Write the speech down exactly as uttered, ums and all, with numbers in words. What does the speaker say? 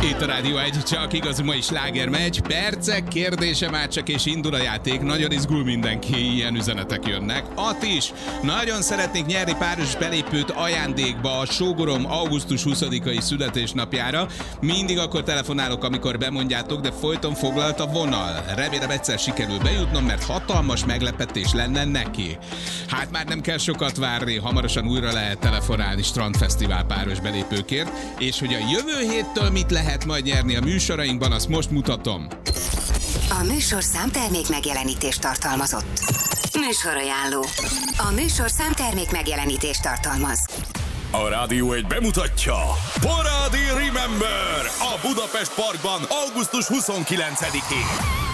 Itt a Rádió egy, csak igazi mai sláger megy. Percek, kérdése már csak és indul a játék. Nagyon izgul mindenki, ilyen üzenetek jönnek. At is. Nagyon szeretnék nyerni páros belépőt ajándékba a sógorom augusztus huszadikai születésnapjára. Mindig akkor telefonálok, amikor bemondjátok, de folyton foglalt a vonal. Remélem egyszer sikerül bejutnom, mert hatalmas meglepetés lenne neki. Hát már nem kell sokat várni, hamarosan újra lehet telefonálni Strandfesztivál páros belépőkért, és hogy a jövő héttől mit lehet majd nyerni a műsorainkban, azt most mutatom. A műsorszám termék megjelenítést tartalmazott. Műsorajánló. A műsorszám termék megjelenítést tartalmaz. A Rádió egy bemutatja Parádi Remember a Budapest Parkban augusztus huszonkilencedikén.